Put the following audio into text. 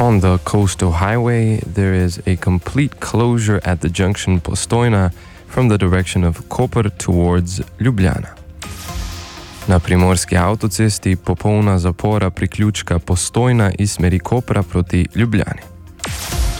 On the coastal highway, there is a complete closure at the junction Postojna from the direction of Koper towards Ljubljana. Na primorski avtocesti popolna zapora priključka Postojna iz smeri Kopra proti Ljubljani.